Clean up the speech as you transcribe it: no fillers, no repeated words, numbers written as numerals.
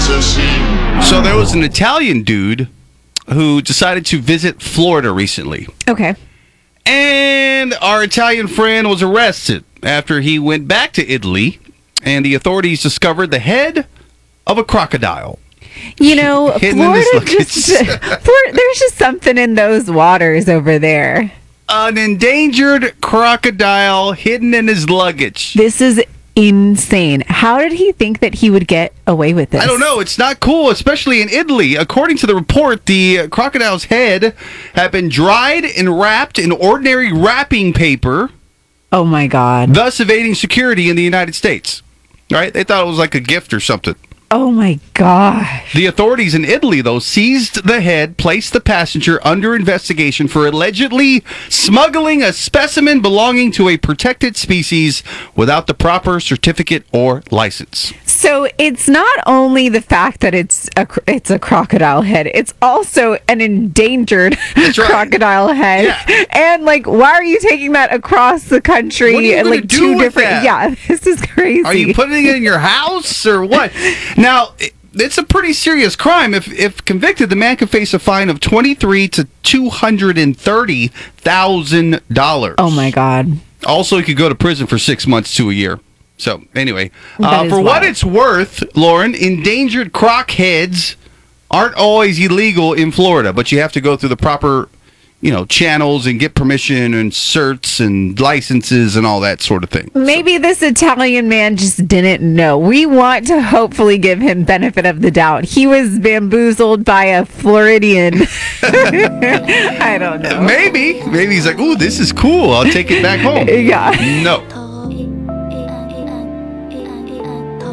So there was an Italian dude who decided to visit Florida recently. Okay. And our Italian friend was arrested after he went back to Italy, and the authorities discovered the head of a crocodile. You know, Hidden in his luggage. There's just something in those waters over there. An endangered crocodile hidden in his luggage. This is insane. How did he think that he would get away with this? I don't know. It's not cool, especially in Italy. According to the report, the crocodile's head had been dried and wrapped in ordinary wrapping paper, Oh my God. thus evading security in the United States. Right? They thought it was like a gift or something. Oh my gosh. The authorities in Italy, though, seized the head, placed the passenger under investigation for allegedly smuggling a specimen belonging to a protected species without the proper certificate or license. So it's not only the fact that it's a crocodile head, it's also an endangered That's right. crocodile head. Yeah. And like, why are you taking that across the country? What are you and gonna like do two with different that? Yeah, this is crazy. Are you putting it in your house or what? Now, it's a pretty serious crime. If convicted, the man could face a fine of $23,000 to $230,000. Oh my God. Also, he could go to prison for 6 months to a year. So, anyway, That is for what wild. it's worth, Lauren, endangered croc heads aren't always illegal in Florida, but you have to go through the proper, channels and get permission and certs and licenses and all that sort of thing. Maybe this Italian man just didn't know. We want to hopefully give him benefit of the doubt. He was bamboozled by a Floridian. I don't know. Maybe he's like, ooh, this is cool. I'll take it back home. Yeah. No.